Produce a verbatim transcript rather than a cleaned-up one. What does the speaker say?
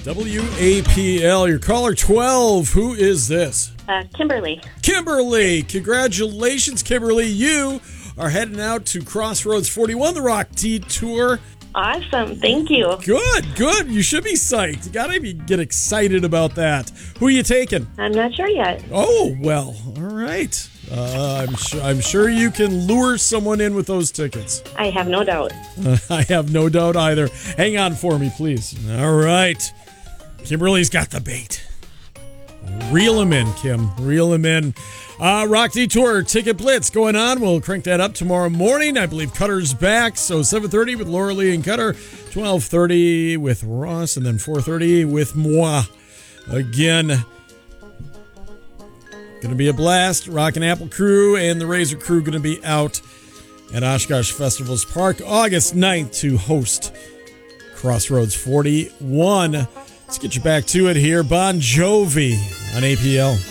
W A P L, your caller twelve. Who is this? Uh, Kimberly. Kimberly. Congratulations, Kimberly. You are heading out to Crossroads forty-one, the Rock Detour. Awesome. Thank you. Good, good. You should be psyched. You gotta be, get excited about that. Who are you taking? I'm not sure yet. Oh, well, all right. Uh, I'm, su- I'm sure you can lure someone in with those tickets. I have no doubt. Uh, I have no doubt either. Hang on for me, please. All right. Kimberly's got the bait. Reel him in, Kim. Reel him in. Uh, Rock Detour Ticket Blitz going on. We'll crank that up tomorrow morning. I believe Cutter's back. So seven thirty with Laura Lee and Cutter. twelve thirty with Ross. And then four thirty with moi. Again, going to be a blast. Rock and Apple crew and the Razor crew going to be out at Oshkosh Festivals Park August ninth to host Crossroads forty-one. Let's get you back to it here. Bon Jovi on A P L.